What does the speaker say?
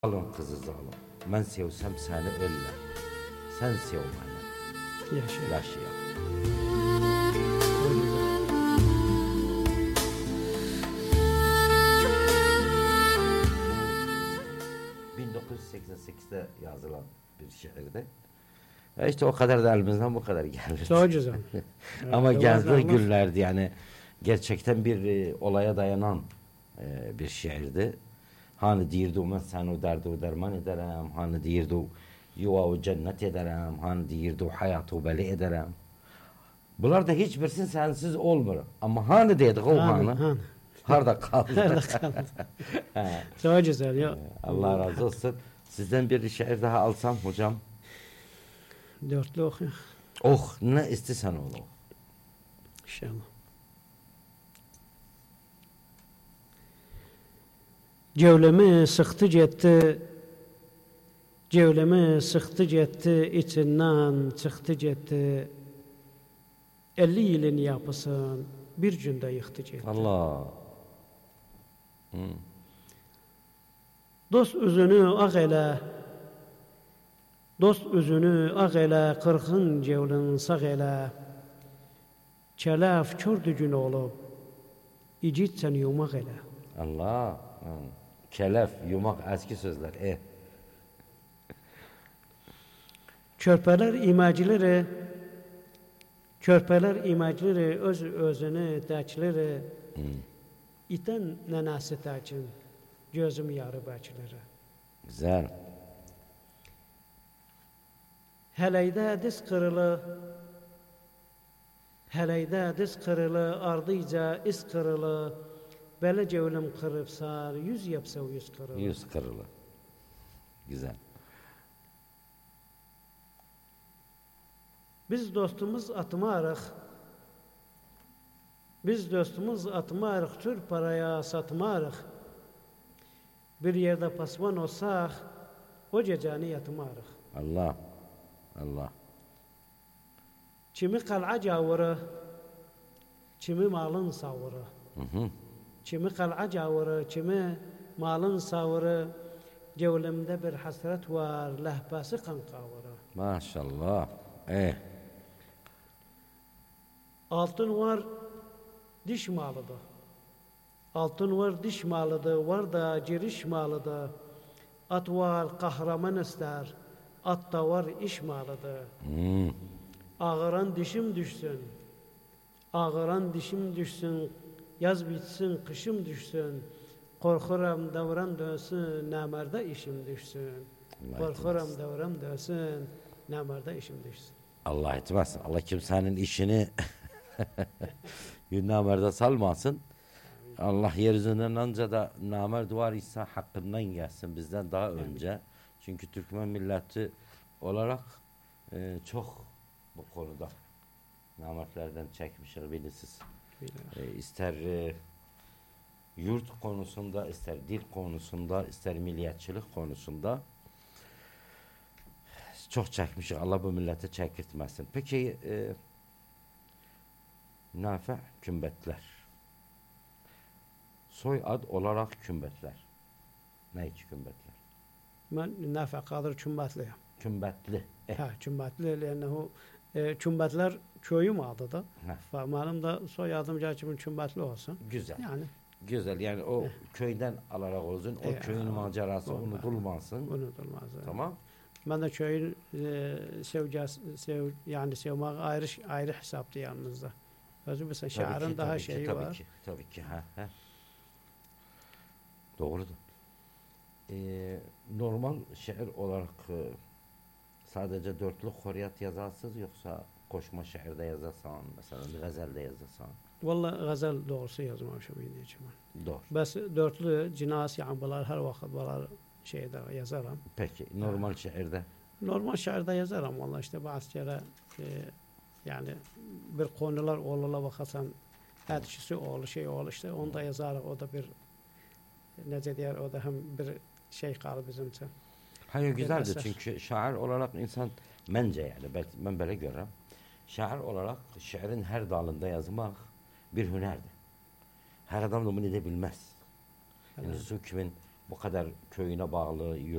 Zalim kızı zalim. Ben sevsem seni ölle. Sen sev beni. Yaşayalım. 1988'de yazılan bir şiirdi. İşte o kadar da elimizden bu kadar geldi. Çok güzel. Ama gençlik günlerdi yani. Gerçekten bir olaya dayanan bir şiirdi. Hani deyirdi ben sen o derdi o derman ederim. Hani deyirdi yuva o cennet ederim. Hani deyirdi hayatı beli ederim. Bunlar da hiçbirisi sensiz olmuyor. Ama hani dedik o hani. Harda kaldı. Harda kaldı. Çok güzel ya. Allah razı olsun. Sizden bir şiir daha alsam hocam. Dörtlü oku. Oh ne istesen olur. İnşallah. Cevlemi sıktı cetti, cevlemi sıktı cetti, içinden çıktı cetti. 50 yılın yapısın, bir günde yıktı cetti. Allah. Dost üzünü ağ elə, dost üzünü ağ elə, qırxın cevlin sağ elə. Kələf kördü gün olub, igidsən yumaq elə. Allah. Kelef, yumak eski sözler. Körpələr iməcləri öz özünü təkləri. İtən nənəsi təkin, gözüm yarı bəkləri. Güzel. Hələydə diz qırılı, ardıca iz qırılı. Belə cevlim kırıpsar, yüz yapsa yüz kırılı. Yüz kırılı. Güzel. Biz dostumuz atmarıq, tür paraya satmarıq. Bir yerde pasvan olsaq, o gecəni yatmarıq. Allah, Allah. Kimi qal'a cavırı, kimi malın savırı. Kimi qal'a cavırı, kimi malın savırı. Cevlimde bir hasret var, lehbası kan kavırı. Maşallah. Altın var, diş malıdır. Altın var, diş malıdır. Var da giriş malıdır. At var, kahraman ister. At da var, iş malıdır. Ağıran dişim düşsün. Ağıran dişim düşsün. Yaz bitsin, kışım düşsün. Korkuram davran dönsün, namerde işim düşsün. Korkuram davran dönsün, namerde işim düşsün. Allah etmez. Allah kimsenin işini namerde salmasın. Allah yeryüzünden anca da namerd var ise hakkından gelsin bizden daha önce. Çünkü Türkmen milleti olarak çok bu konuda namerdlerden çekmişler bilirsiniz. İster yurt konusunda, ister dil konusunda, ister milliyetçilik konusunda çok çekmiş. Allah bu millete çekirtmesin. Peki Nafi Kümbetler. Soy ad olarak Kümbetler. Ne için Kümbetler? Ben Nafi Kadir Kümbetli'yim. Kümbetli. Kümbetli. Lennehu Kümbetler köyüm adıdır. Malum da soy adım Cacım'ın Kümbetli olsun. Güzel. Yani. Güzel. Yani o köyden alarak olsun. O köyün macerası unutulmasın. Unutulmaz. Tamam. Ben de köyün sevmek ayrı hesaptı yalnızda. Özü mesela şairin daha şeyi var. Tabii ki. Doğrudur. Normal şiir olarak sadece dörtlü horiyat yazarsınız yoksa koşma şiirde yazarsan, mesela gazelde yazarsan? Vallahi gazel doğrusu yazmamışım diyeceğim. Doğru. Bes dörtlü cinas yani bunlar her vakit bunlar şeyde yazarım. Peki normal şiirde? Normal şiirde yazarım vallahi işte bazı kere yani bir konular olurlar bakarsan hadisi olur şey olur işte onu da yazarım o da bir nece diğer o da hem bir şey kalır bizim için. Hayır güzeldir çünkü şair olarak insan bence yani ben böyle görürüm. Şair olarak şiirin her dalında yazmak bir hünerdir. Her adam da bunu edebilmez. Yani kimin bu kadar köyüne bağlı,